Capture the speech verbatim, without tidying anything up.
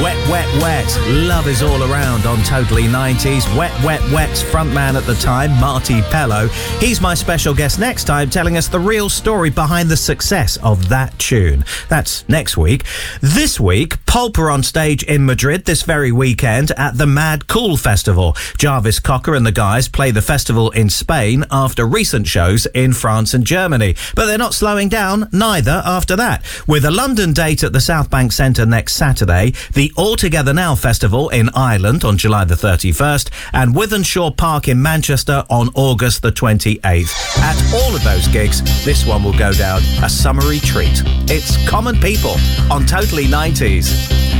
Wet, Wet, Wet. Love is all around on Totally nineties. Wet, Wet, Wet's frontman at the time, Marty Pello. He's my special guest next time, telling us the real story behind the success of that tune. That's next week. This week, Pulp are on stage in Madrid this very weekend at the Mad Cool Festival. Jarvis Cocker and the guys play the festival in Spain after recent shows in France and Germany. But they're not slowing down, neither after that. With a London date at the South Bank Centre next Saturday, the All Together Now Festival in Ireland on July the thirty-first, and Wythenshawe Park in Manchester on August the twenty-eighth. At all of those gigs, this one will go down a summery treat. It's Common People on Totally nineties.